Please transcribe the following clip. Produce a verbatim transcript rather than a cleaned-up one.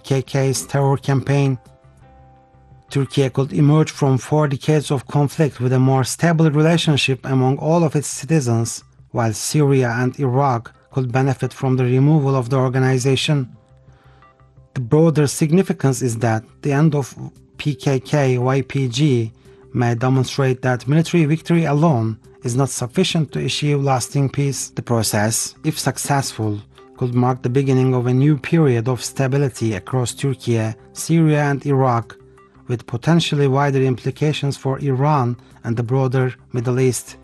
K K's terror campaign. Turkey could emerge from four decades of conflict with a more stable relationship among all of its citizens, while Syria and Iraq could benefit from the removal of the organization. The broader significance is that the end of P K K Y P G may demonstrate that military victory alone is not sufficient to achieve lasting peace. The process, if successful, could mark the beginning of a new period of stability across Turkey, Syria and Iraq, with potentially wider implications for Iran and the broader Middle East.